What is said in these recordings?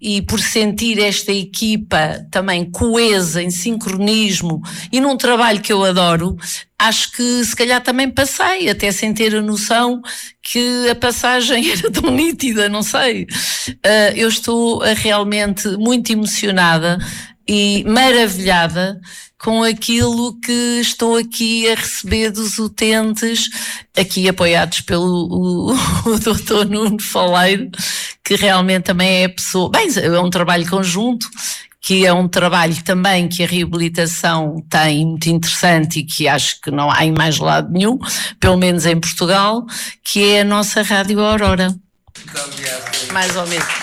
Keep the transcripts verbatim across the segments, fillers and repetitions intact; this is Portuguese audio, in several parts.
e por sentir esta equipa também coesa, em sincronismo e num trabalho que eu adoro, acho que se calhar também passei, até sem ter a noção que a passagem era tão nítida, não sei. Uh, eu estou uh, realmente muito emocionada e maravilhada com aquilo que estou aqui a receber dos utentes, aqui apoiados pelo o, o doutor Nuno Faleiro, que realmente também é a pessoa, bem, é um trabalho conjunto, que é um trabalho também que a reabilitação tem muito interessante e que acho que não há em mais lado nenhum, pelo menos em Portugal, que é a nossa Rádio Aurora. Muito obrigado. Mais ou menos.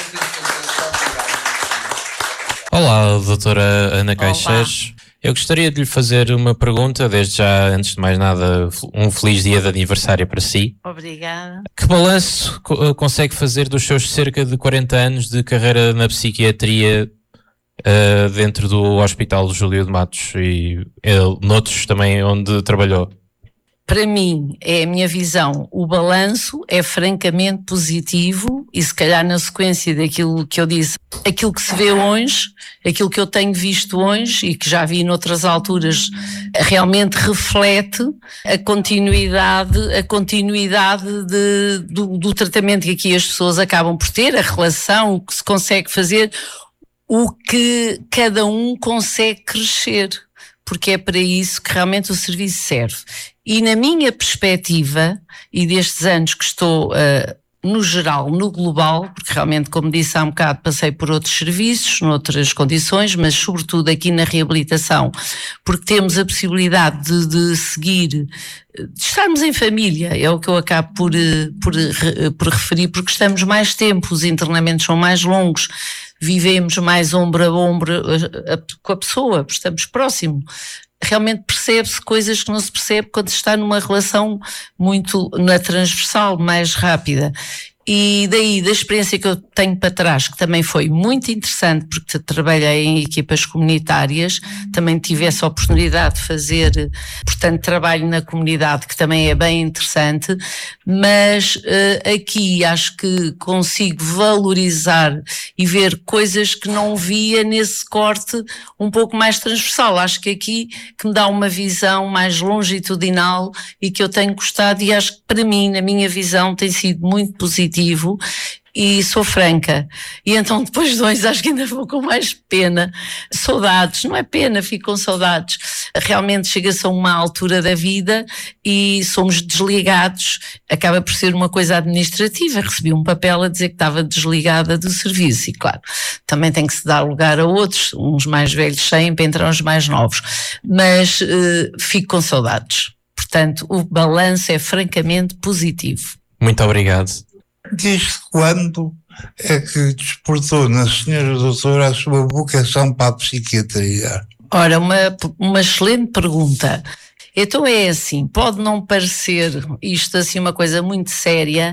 Olá, doutora Ana Caixeiros. Eu gostaria de lhe fazer uma pergunta, desde já, antes de mais nada, um feliz dia de aniversário para si. Obrigada. Que balanço consegue fazer dos seus cerca de quarenta anos de carreira na psiquiatria uh, dentro do Hospital Júlio de Matos e uh, noutros também onde trabalhou? Para mim, é a minha visão, o balanço é francamente positivo e se calhar na sequência daquilo que eu disse, aquilo que se vê hoje, aquilo que eu tenho visto hoje e que já vi noutras alturas, realmente reflete a continuidade, a continuidade de, do, do tratamento que aqui as pessoas acabam por ter, a relação, o que se consegue fazer, o que cada um consegue crescer, porque é para isso que realmente o serviço serve. E na minha perspectiva, e destes anos que estou uh, no geral, no global, porque realmente, como disse há um bocado, passei por outros serviços, noutras condições, mas sobretudo aqui na reabilitação, porque temos a possibilidade de, de seguir, de estarmos em família, é o que eu acabo por, por, por referir, porque estamos mais tempo, os internamentos são mais longos, vivemos mais ombro a ombro a, a, com a pessoa, estamos próximo. Realmente percebe-se coisas que não se percebe quando se está numa relação muito na transversal, mais rápida. E daí, da experiência que eu tenho para trás, que também foi muito interessante, porque trabalhei em equipas comunitárias, também tive essa oportunidade de fazer, portanto, trabalho na comunidade, que também é bem interessante, mas uh, aqui acho que consigo valorizar e ver coisas que não via nesse corte um pouco mais transversal. Acho que aqui que me dá uma visão mais longitudinal e que eu tenho gostado e acho que para mim, na minha visão, tem sido muito positivo. E sou franca, e então depois de dois acho que ainda vou com mais pena, saudades, não é pena, fico com saudades, realmente chega-se a uma altura da vida e somos desligados, acaba por ser uma coisa administrativa, recebi um papel a dizer que estava desligada do serviço e claro, também tem que se dar lugar a outros, uns mais velhos saem para entrar uns mais novos, mas uh, fico com saudades, portanto o balanço é francamente positivo. Muito obrigado. Desde quando é que despertou na senhora doutora a sua vocação para a psiquiatria? Ora, uma, uma excelente pergunta. Então é assim, pode não parecer isto assim uma coisa muito séria,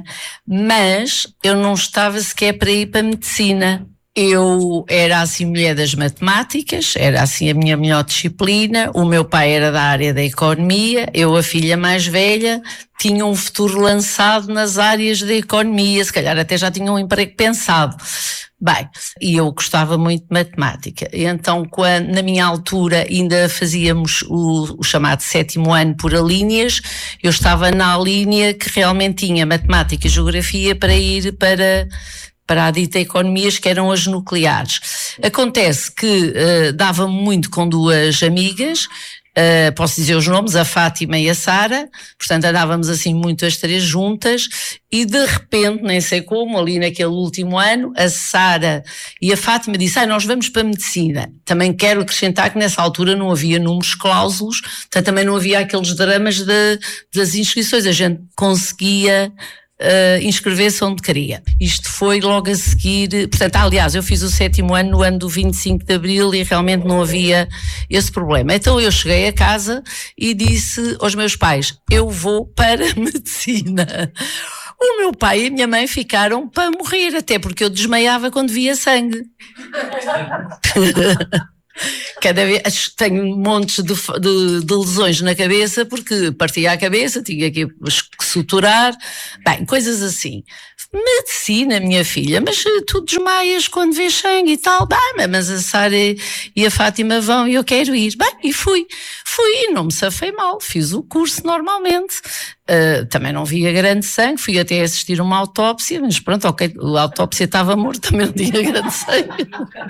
mas eu não estava sequer para ir para a medicina. Eu era assim mulher das matemáticas, era assim a minha melhor disciplina, o meu pai era da área da economia, eu a filha mais velha, tinha um futuro lançado nas áreas da economia, se calhar até já tinha um emprego pensado. Bem, e eu gostava muito de matemática, e então quando, na minha altura ainda fazíamos o, o chamado sétimo ano por alíneas, eu estava na linha que realmente tinha matemática e geografia para ir para... para a dita economias, que eram as nucleares. Acontece que uh, dava-me muito com duas amigas, uh, posso dizer os nomes, a Fátima e a Sara, portanto andávamos assim muito as três juntas, e de repente, nem sei como, ali naquele último ano, a Sara e a Fátima disseram, ah, nós vamos para a medicina. Também quero acrescentar que nessa altura não havia números cláusulos, portanto também não havia aqueles dramas de, das inscrições, a gente conseguia... Uh, inscrever-se onde queria. Isto foi logo a seguir, portanto, aliás, eu fiz o sétimo ano no ano do vinte e cinco de Abril e realmente não havia esse problema. Então eu cheguei a casa e disse aos meus pais, eu vou para a medicina. O meu pai e a minha mãe ficaram para morrer, até porque eu desmaiava quando via sangue. Cada vez tenho montes de, de, de lesões na cabeça porque partia a cabeça, tinha que suturar, bem, coisas assim. medicina, minha filha, mas tu desmaias quando vês sangue e tal. Bem, mas a Sara e a Fátima vão e eu quero ir. Bem, e fui. Fui e não me safei mal. Fiz o curso normalmente. Uh, também não via grande sangue. Fui até assistir uma autópsia, mas pronto, ok, a autópsia estava morta, também não tinha grande sangue.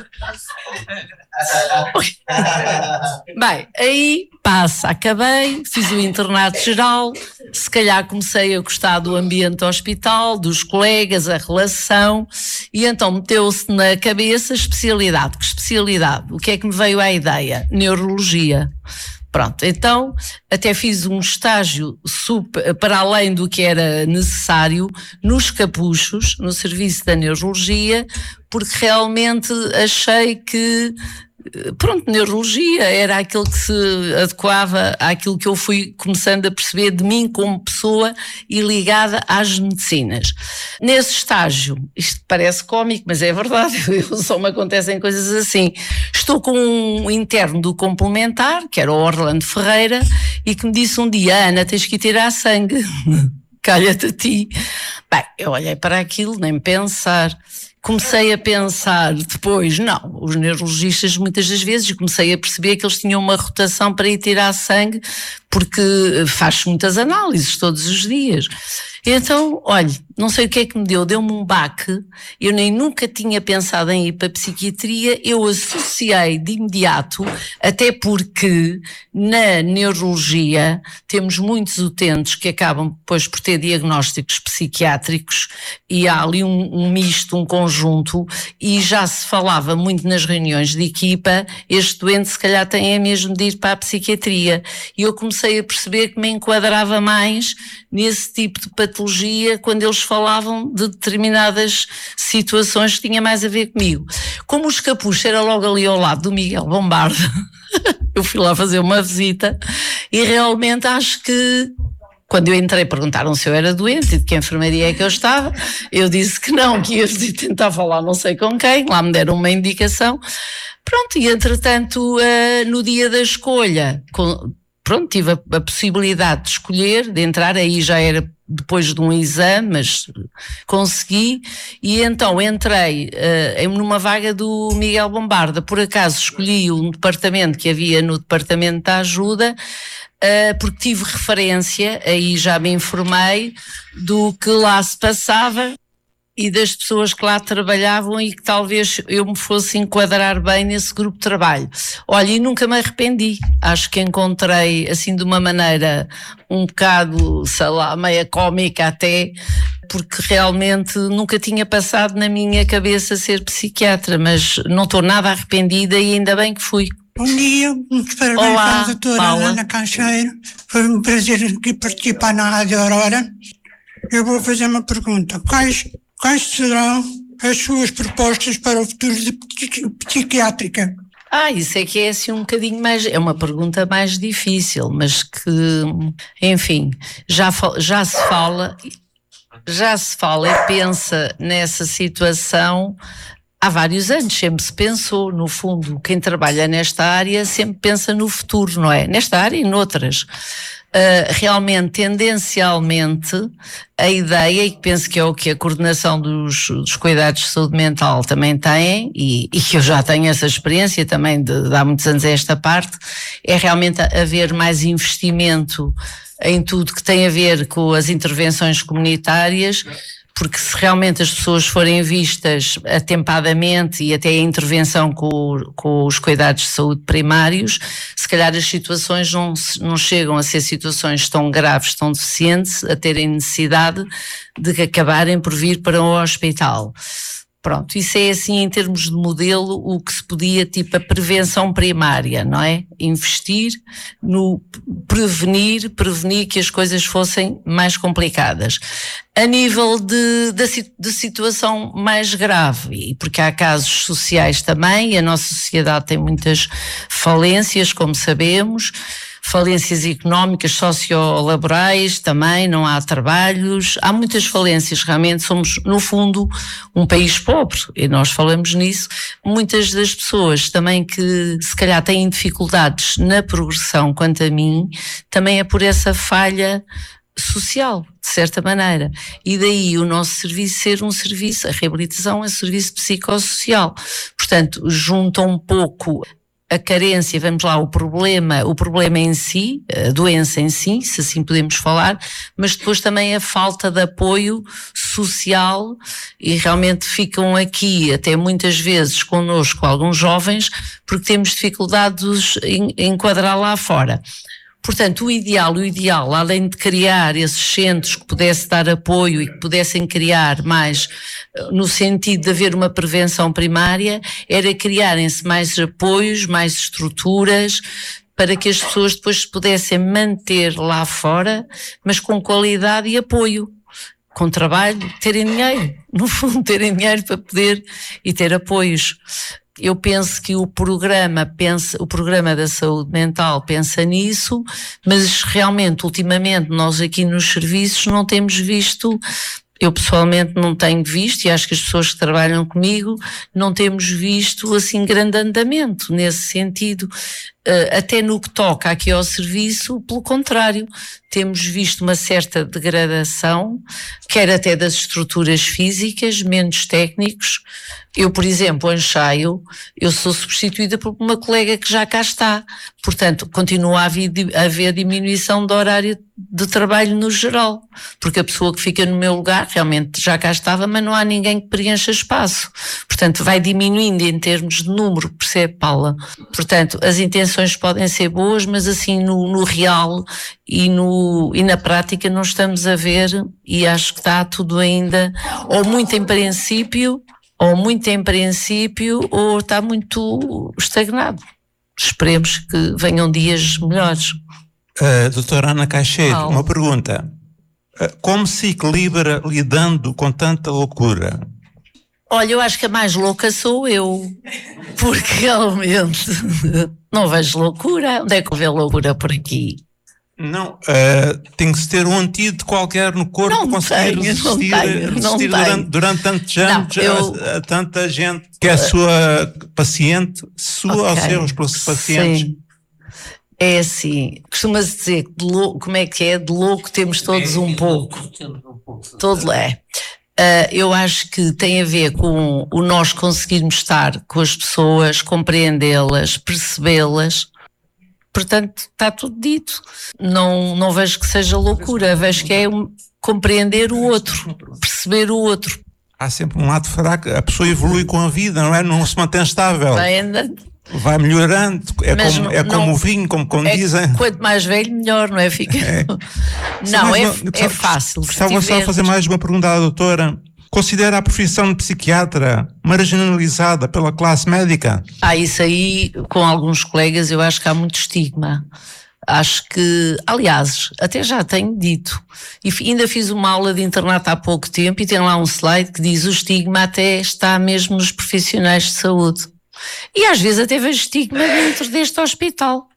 Bem, aí passa, acabei, fiz o internato geral, se calhar comecei a gostar do ambiente do hospital, dos colegas, a relação, e então meteu-se na cabeça especialidade. Que especialidade? O que é que me veio à ideia? Neurologia. Pronto, então até fiz um estágio super, para além do que era necessário nos Capuchos, no serviço da neurologia, porque realmente achei que, pronto, neurologia era aquilo que se adequava àquilo que eu fui começando a perceber de mim como pessoa e ligada às medicinas. Nesse estágio, isto parece cómico, mas é verdade, só me acontecem coisas assim. Estou com um interno do complementar, que era o Orlando Ferreira, e que me disse um dia: Ana, tens que ir tirar sangue, calha-te a ti. Bem, eu olhei para aquilo, nem pensar. Comecei a pensar depois, não, os neurologistas muitas das vezes, comecei a perceber que eles tinham uma rotação para ir tirar sangue, porque faz muitas análises todos os dias. Então, olha, não sei o que é que me deu, deu-me um baque, eu nem nunca tinha pensado em ir para a psiquiatria, eu associei de imediato, até porque na neurologia temos muitos utentes que acabam depois por ter diagnósticos psiquiátricos e há ali um, um misto, um conjunto, e já se falava muito nas reuniões de equipa, este doente se calhar tem mesmo de ir para a psiquiatria, e eu comecei a perceber que me enquadrava mais nesse tipo de patologia quando eles falavam de determinadas situações que tinha mais a ver comigo. Como os Capuchos era logo ali ao lado do Miguel Bombarda, eu fui lá fazer uma visita e realmente acho que quando eu entrei perguntaram se eu era doente e de que enfermaria é que eu estava, eu disse que não, que ia tentar falar não sei com quem, lá me deram uma indicação, pronto, e entretanto uh, no dia da escolha, com, pronto, tive a, a possibilidade de escolher, de entrar, aí já era depois de um exame, mas consegui, e então entrei uh, numa vaga do Miguel Bombarda. Por acaso escolhi um departamento que havia no departamento da ajuda, uh, porque tive referência, aí já me informei do que lá se passava e das pessoas que lá trabalhavam e que talvez eu me fosse enquadrar bem nesse grupo de trabalho. Olha, e nunca me arrependi. Acho que encontrei, assim, de uma maneira um bocado, sei lá, meia cómica até, porque realmente nunca tinha passado na minha cabeça ser psiquiatra, mas não estou nada arrependida e ainda bem que fui. Bom dia, muitos parabéns à doutora Ana Cancheiro. Foi um prazer aqui participar na Rádio Aurora. Eu vou fazer uma pergunta. Quais Quais serão as suas propostas para o futuro de psiquiátrica? Ah, isso é que é assim um bocadinho mais, é uma pergunta mais difícil, mas que, enfim, já, já se fala, já se fala e pensa nessa situação há vários anos, sempre se pensou, no fundo, quem trabalha nesta área sempre pensa no futuro, não é? Nesta área e noutras. Uh, realmente, tendencialmente, a ideia, e que penso que é o que a coordenação dos, dos cuidados de saúde mental também tem, e, e que eu já tenho essa experiência também de, de há muitos anos a esta parte, é realmente haver mais investimento em tudo que tem a ver com as intervenções comunitárias, porque se realmente as pessoas forem vistas atempadamente e até a intervenção com, com os cuidados de saúde primários, se calhar as situações não, não chegam a ser situações tão graves, tão deficientes, a terem necessidade de acabarem por vir para um hospital. Pronto, isso é assim em termos de modelo o que se podia, tipo a prevenção primária, não é? Investir no prevenir, prevenir que as coisas fossem mais complicadas. A nível de, de, de situação mais grave, e porque há casos sociais também, e a nossa sociedade tem muitas falências, como sabemos, falências económicas, sociolaborais também, não há trabalhos, há muitas falências, realmente somos no fundo um país pobre e nós falamos nisso. Muitas das pessoas também que se calhar têm dificuldades na progressão, quanto a mim, também é por essa falha social, de certa maneira. E daí o nosso serviço ser um serviço, a reabilitação é um serviço psicossocial. Portanto, junta um pouco a carência, vamos lá, o problema, o problema em si, a doença em si, se assim podemos falar, mas depois também a falta de apoio social, e realmente ficam aqui até muitas vezes connosco alguns jovens, porque temos dificuldades em, em enquadrar lá fora. Portanto, o ideal, o ideal, além de criar esses centros que pudesse dar apoio e que pudessem criar mais, no sentido de haver uma prevenção primária, era criarem-se mais apoios, mais estruturas, para que as pessoas depois se pudessem manter lá fora, mas com qualidade e apoio, com trabalho, terem dinheiro, no fundo terem dinheiro para poder e ter apoios. Eu penso que o programa pensa, o programa da saúde mental pensa nisso, mas realmente, ultimamente, nós aqui nos serviços não temos visto, eu pessoalmente não tenho visto, e acho que as pessoas que trabalham comigo não temos visto assim grande andamento nesse sentido. Até no que toca aqui ao serviço, pelo contrário, temos visto uma certa degradação, quer até das estruturas físicas, menos técnicos. Eu, por exemplo, em Chaio, eu sou substituída por uma colega que já cá está. Portanto, continua a haver, a haver diminuição do horário de trabalho no geral, porque a pessoa que fica no meu lugar realmente já cá estava, mas não há ninguém que preencha espaço. Portanto, vai diminuindo em termos de número, percebe, Paula? Portanto, as intenções podem ser boas, mas assim no, no real e, no, e na prática não estamos a ver, e acho que está tudo ainda ou muito em princípio, ou muito em princípio, ou está muito estagnado. Esperemos que venham dias melhores. Uh, doutora Ana Caixeiro, oh. uma pergunta. Uh, como se equilibra lidando com tanta loucura? Olha, eu acho que a mais louca sou eu, porque realmente não vejo loucura. Onde é que eu vejo loucura por aqui? Não, uh, tem que se ter um antídoto qualquer no corpo para conseguir tenho, resistir, não tenho, não resistir durante, durante tantos anos não, eu, a, a tanta gente que é a sua paciente, sua okay, ou seus pacientes. Sim. É assim, costuma-se dizer que de louco, como é que é? De louco temos todos um pouco. Todo é. Uh, eu acho que tem a ver com o nós conseguirmos estar com as pessoas, compreendê-las, percebê-las. Portanto, está tudo dito. Não, não vejo que seja loucura, vejo que é um, compreender o outro, perceber o outro. Há sempre um lado fraco, a pessoa evolui com a vida, não é? Não se mantém estável. Vai andando. Vai melhorando, é mas como, é não, como o vinho, como, como é, dizem. Quanto mais velho, melhor, não é? Fica... É. Não, é, uma, é fácil. Gostava só de fazer mais uma pergunta à doutora. Considera a profissão de psiquiatra marginalizada pela classe médica? Ah, isso aí, com alguns colegas, eu acho que há muito estigma. Acho que, aliás, até já tenho dito, e ainda fiz uma aula de internato há pouco tempo e tem lá um slide que diz o estigma até está mesmo nos profissionais de saúde. E às vezes até vejo estigma dentro deste hospital.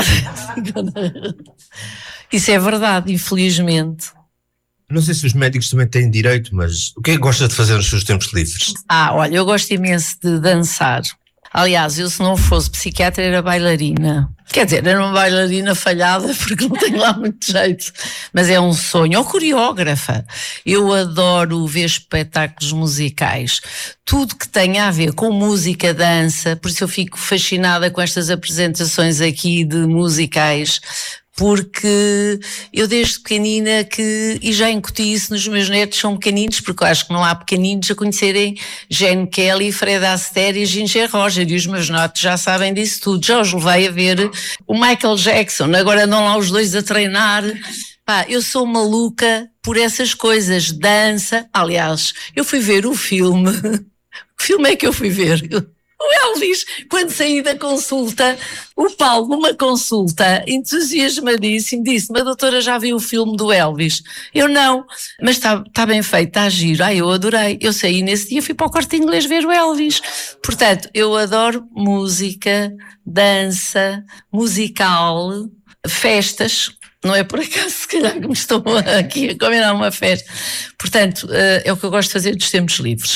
Isso é verdade, infelizmente. Não sei se os médicos também têm direito, mas o que é que gosta de fazer nos seus tempos livres? Ah, olha, eu gosto imenso de dançar. Aliás, eu se não fosse psiquiatra era bailarina. Quer dizer, era uma bailarina falhada porque não tenho lá muito jeito. Mas é um sonho. Ou coreógrafa. Eu adoro ver espetáculos musicais. Tudo que tenha a ver com música, dança. Por isso eu fico fascinada com estas apresentações aqui de musicais. Porque eu desde pequenina que, e já incuti isso nos meus netos, são pequeninos, porque eu acho que não há pequeninos a conhecerem Gene Kelly, Fred Astaire e Ginger Rogers, e os meus netos já sabem disso tudo. Já os levei a ver o Michael Jackson, agora andam lá os dois a treinar. Pá, eu sou maluca por essas coisas, dança. Aliás, eu fui ver o filme, que filme é que eu fui ver? O Elvis, quando saí da consulta, o Paulo, numa consulta, entusiasmadíssimo, disse-me: a doutora já viu o filme do Elvis? Eu não, mas está tá bem feito, está giro. Ai, eu adorei. Eu saí nesse dia, fui para o Corte Inglês ver o Elvis. Portanto, eu adoro música, dança, musical, festas. Não é por acaso, se calhar, que me estou aqui a combinar uma festa. Portanto, é o que eu gosto de fazer dos tempos livres.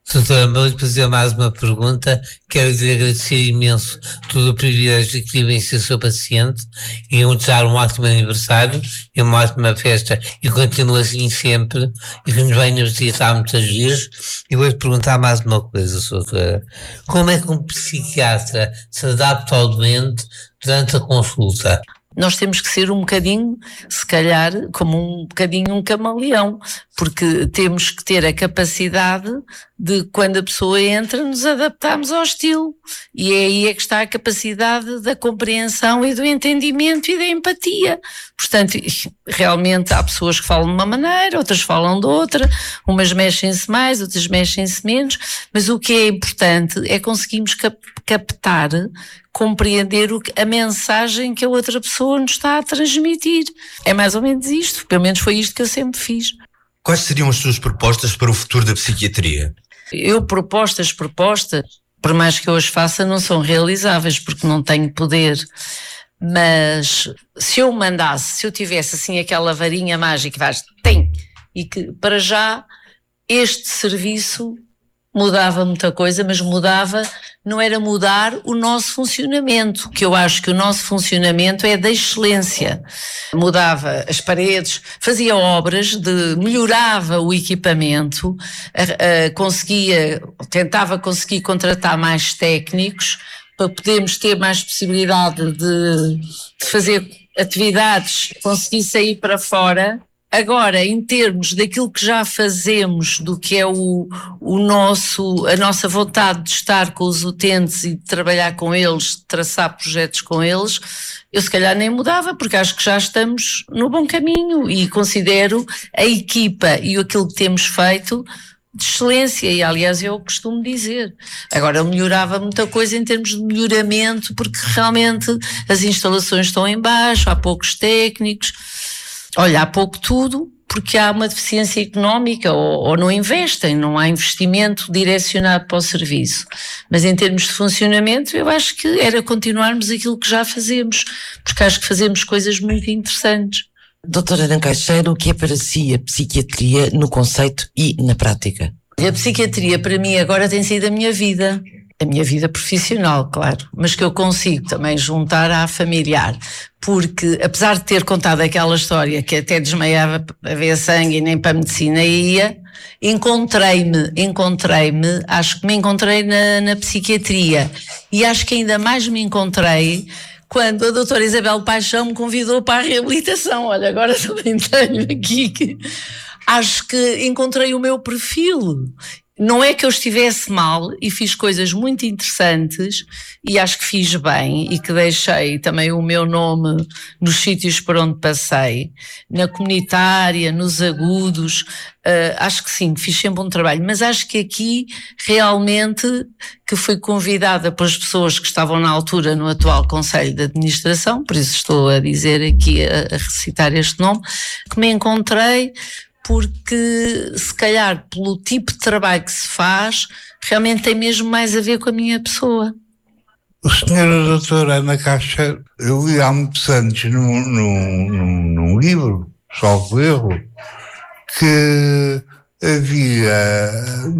Doutora, vou-lhe fazer mais uma pergunta. Quero lhe agradecer imenso todo o privilégio que tive em ser seu paciente e desejar um ótimo aniversário e uma ótima festa e continue assim sempre e que nos venha visitar muitas vezes. E vou-lhe perguntar mais uma coisa, doutora. Como é que um psiquiatra se adapta ao doente durante a consulta? Nós temos que ser um bocadinho, se calhar, como um bocadinho um camaleão, porque temos que ter a capacidade de, quando a pessoa entra, nos adaptarmos ao estilo. E é aí é que está a capacidade da compreensão e do entendimento e da empatia. Portanto, realmente há pessoas que falam de uma maneira, outras falam de outra, umas mexem-se mais, outras mexem-se menos, mas o que é importante é conseguirmos cap- captar, compreender o que, a mensagem que a outra pessoa nos está a transmitir. É mais ou menos isto, pelo menos foi isto que eu sempre fiz. Quais seriam as suas propostas para o futuro da psiquiatria? Eu, propostas, propostas, por mais que eu as faça, não são realizáveis, porque não tenho poder. Mas se eu mandasse, se eu tivesse assim aquela varinha mágica que faz, tem, e que para já este serviço mudava muita coisa, mas mudava, não era mudar o nosso funcionamento, que eu acho que o nosso funcionamento é da excelência. Mudava as paredes, fazia obras, de, melhorava o equipamento, a, a, conseguia, tentava conseguir contratar mais técnicos para podermos ter mais possibilidade de, de fazer atividades, conseguir sair para fora. Agora, em termos daquilo que já fazemos, do que é o, o nosso, a nossa vontade de estar com os utentes e de trabalhar com eles, de traçar projetos com eles, eu se calhar nem mudava, porque acho que já estamos no bom caminho e considero a equipa e aquilo que temos feito de excelência, e aliás eu costumo dizer. Agora eu melhorava muita coisa em termos de melhoramento, porque realmente as instalações estão em baixo, há poucos técnicos. Olha, há pouco tudo, porque há uma deficiência económica ou, ou não investem, não há investimento direcionado para o serviço. Mas em termos de funcionamento, eu acho que era continuarmos aquilo que já fazemos, porque acho que fazemos coisas muito interessantes. Doutora Ana Caixeiro, o que é para si a psiquiatria no conceito e na prática? A psiquiatria para mim agora tem sido a minha vida. A minha vida profissional, claro, mas que eu consigo também juntar à familiar, porque apesar de ter contado aquela história que até desmaiava a ver sangue e nem para a medicina ia, encontrei-me, encontrei-me, acho que me encontrei na, na psiquiatria, e acho que ainda mais me encontrei quando a doutora Isabel Paixão me convidou para a reabilitação. Olha, agora também tenho aqui que acho que encontrei o meu perfil. Não é que eu estivesse mal, e fiz coisas muito interessantes e acho que fiz bem e que deixei também o meu nome nos sítios por onde passei, na comunitária, nos agudos, uh, acho que sim, fiz sempre um trabalho, mas acho que aqui realmente que fui convidada pelas pessoas que estavam na altura no atual Conselho de Administração, por isso estou a dizer aqui, a, a recitar este nome, que me encontrei, porque se calhar pelo tipo de trabalho que se faz, realmente tem mesmo mais a ver com a minha pessoa. O senhor doutora Ana Caixeiro, eu li há muitos anos num, num, num, num livro, salvo erro, que havia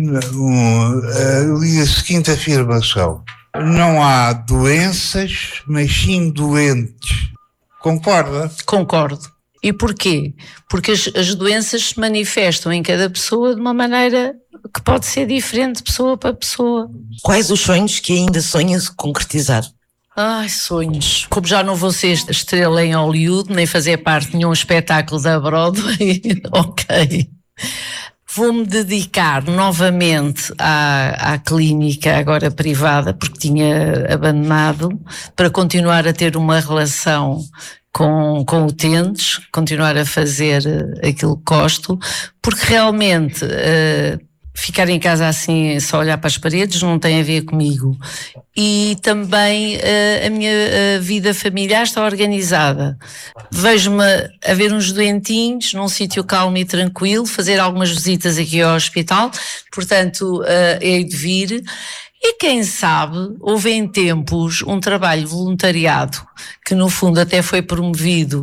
um, ali a seguinte afirmação: não há doenças, mas sim doentes. Concorda? Concordo. E porquê? Porque as, as doenças se manifestam em cada pessoa de uma maneira que pode ser diferente de pessoa para pessoa. Quais os sonhos que ainda sonha concretizar? Ai, sonhos. Como já não vou ser estrela em Hollywood, nem fazer parte de nenhum espetáculo da Broadway, ok. Vou-me dedicar novamente à, à clínica, agora privada, porque tinha abandonado, para continuar a ter uma relação com, com utentes, continuar a fazer aquilo que gosto, porque realmente uh, ficar em casa assim, só olhar para as paredes, não tem a ver comigo. E também uh, a minha uh, vida familiar está organizada. Vejo-me a ver uns doentinhos num sítio calmo e tranquilo, fazer algumas visitas aqui ao hospital, portanto uh, hei de vir. E quem sabe, houve em tempos um trabalho voluntariado que no fundo até foi promovido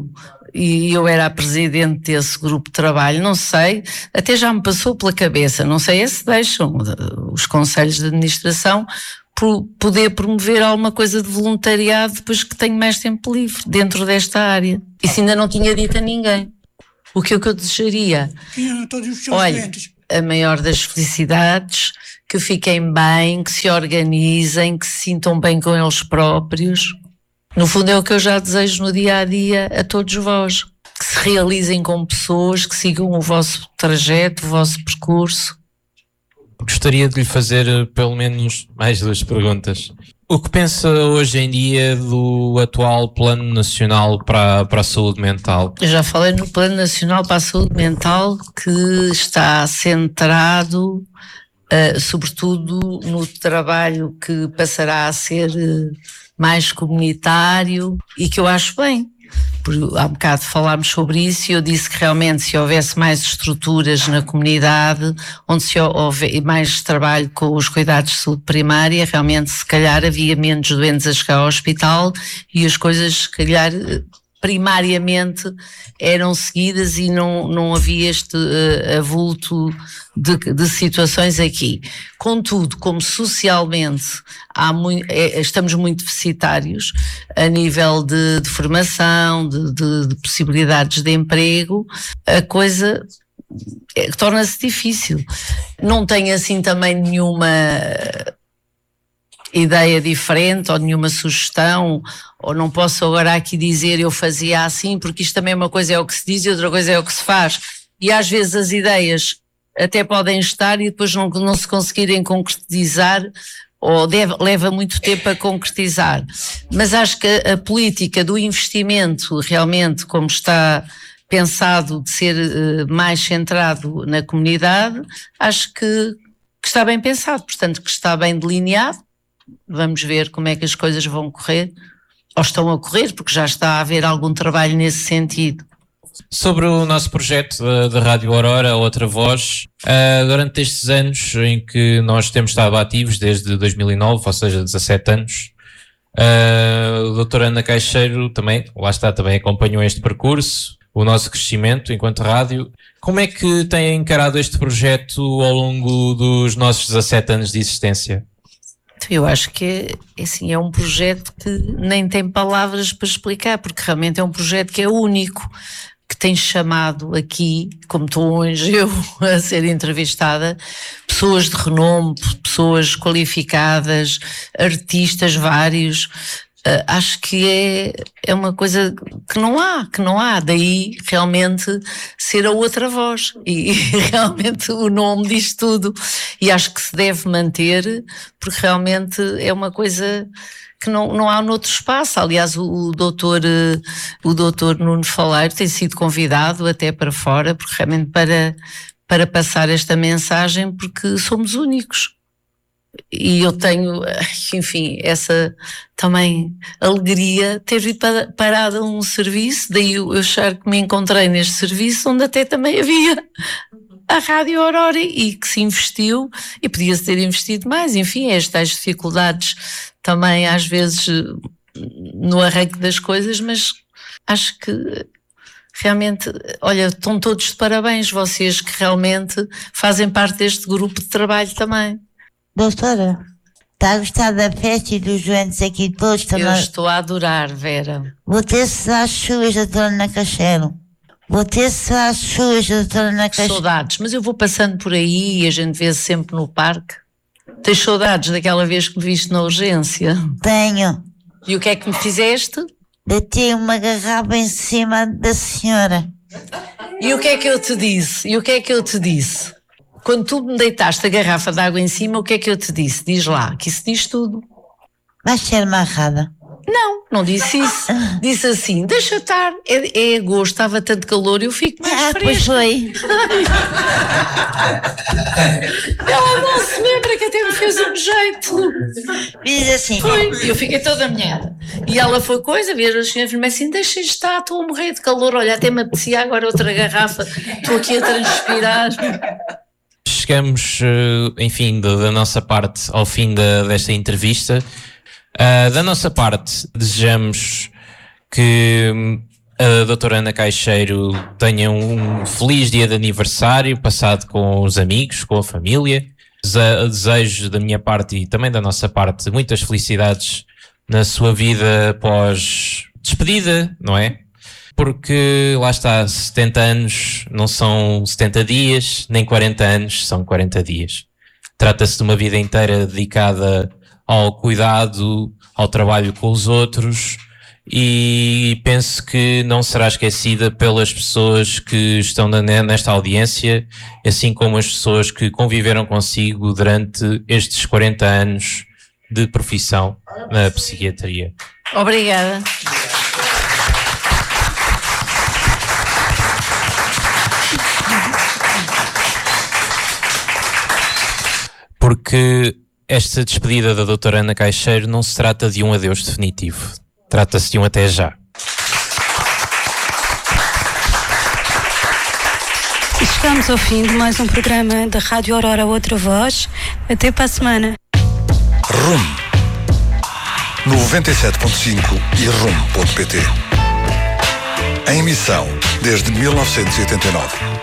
e eu era a presidente desse grupo de trabalho, não sei, até já me passou pela cabeça, não sei é se deixam os conselhos de administração por poder promover alguma coisa de voluntariado depois que tenho mais tempo livre dentro desta área. Isso ainda não tinha dito a ninguém. O que, o que eu desejaria? Olha, a maior das felicidades, que fiquem bem, que se organizem, que se sintam bem com eles próprios. No fundo é o que eu já desejo no dia a dia a todos vós, que se realizem como pessoas, que sigam o vosso trajeto, o vosso percurso. Gostaria de lhe fazer pelo menos mais duas perguntas. O que pensa hoje em dia do atual Plano Nacional para, para a Saúde Mental? Eu já falei no Plano Nacional para a Saúde Mental, que está centrado uh, sobretudo no trabalho que passará a ser uh, mais comunitário e que eu acho bem. Há um bocado falámos sobre isso e eu disse que realmente se houvesse mais estruturas na comunidade, onde se houver mais trabalho com os cuidados de saúde primária, realmente se calhar havia menos doentes a chegar ao hospital e as coisas se calhar primariamente eram seguidas e não, não havia este uh, avulto de, de situações aqui. Contudo, como socialmente há muito, é, estamos muito deficitários a nível de, de formação, de, de, de possibilidades de emprego, a coisa é, torna-se difícil. Não tenho assim também nenhuma ideia diferente ou nenhuma sugestão, ou não posso agora aqui dizer eu fazia assim, porque isto também é uma coisa é o que se diz e outra coisa é o que se faz, e às vezes as ideias até podem estar e depois não, não se conseguirem concretizar, ou deve, leva muito tempo a concretizar, mas acho que a, a política do investimento realmente como está pensado de ser uh, mais centrado na comunidade, acho que, que está bem pensado, portanto que está bem delineado. Vamos ver como é que as coisas vão correr, ou estão a correr, porque já está a haver algum trabalho nesse sentido. Sobre o nosso projeto da Rádio Aurora, Outra Voz, uh, durante estes anos em que nós temos estado ativos, desde dois mil e nove, ou seja, dezassete anos, uh, a doutora Ana Caixeiro também, lá está, também acompanhou este percurso, o nosso crescimento enquanto rádio. Como é que tem encarado este projeto ao longo dos nossos dezassete anos de existência? Eu acho que é, assim, é um projeto que nem tem palavras para explicar, porque realmente é um projeto que é único, que tem chamado aqui, como estou hoje eu a ser entrevistada, pessoas de renome, pessoas qualificadas, artistas vários. Uh, acho que é, é uma coisa que não há, que não há, daí realmente ser a outra voz e, e realmente o nome diz tudo e acho que se deve manter porque realmente é uma coisa que não, não há noutro espaço. Aliás, o, o doutor o doutor Nuno Faleiro tem sido convidado até para fora porque realmente para, para passar esta mensagem porque somos únicos. E eu tenho, enfim, essa também alegria de ter vindo parado a um serviço, daí eu achar que me encontrei neste serviço onde até também havia a Rádio Aurora e que se investiu e podia-se ter investido mais, enfim, estas dificuldades também às vezes no arranque das coisas, mas acho que realmente, olha, estão todos de parabéns vocês que realmente fazem parte deste grupo de trabalho também. Doutora, está a gostar da festa e dos doentes aqui todos também? Eu estou a adorar, Vera. Vou ter-se às suas, doutora Ana Caixeiro. Vou ter-se às suas, doutora Ana Caixeiro. Saudades, mas eu vou passando por aí e a gente vê-se sempre no parque. Tens saudades daquela vez que me viste na urgência? Tenho. E o que é que me fizeste? Bati uma garrafa em cima da senhora. E o que é que eu te disse? E o que é que eu te disse? Quando tu me deitaste a garrafa de água em cima, o que é que eu te disse? Diz lá, que isso diz tudo. Vais ser amarrada? Não, não disse isso. Disse assim, deixa estar, é, é agosto, estava tanto calor, eu fico mais ah, fresca. Pois foi. Ela não se lembra que até me fez um jeito. Diz assim. Foi, eu fiquei toda molhada. E ela foi coisa, ver a senhora e assim, deixa estar, estou a morrer de calor, olha, até me apetecia agora outra garrafa, estou aqui a transpirar. Chegamos, enfim, da, da nossa parte ao fim da, desta entrevista. Uh, da nossa parte, desejamos que a doutora Ana Caixeiro tenha um feliz dia de aniversário, passado com os amigos, com a família. Desejo da minha parte e também da nossa parte muitas felicidades na sua vida após despedida, não é? Porque lá está, setenta anos não são setenta dias, nem quarenta anos são quarenta dias. Trata-se de uma vida inteira dedicada ao cuidado, ao trabalho com os outros, e penso que não será esquecida pelas pessoas que estão nesta audiência, assim como as pessoas que conviveram consigo durante estes quarenta anos de profissão na psiquiatria. Obrigada. Porque esta despedida da doutora Ana Caixeiro não se trata de um adeus definitivo. Trata-se de um até já. E chegamos ao fim de mais um programa da Rádio Aurora Outra Voz. Até para a semana. Rum noventa e sete ponto cinco e rum ponto pt. Em emissão desde mil novecentos e oitenta e nove.